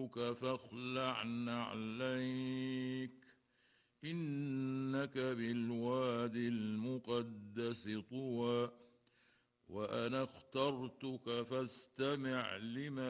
اخترتك فاخلع نعليك إنك بالواد المقدس طوى وأنا اخترتك فاستمع لما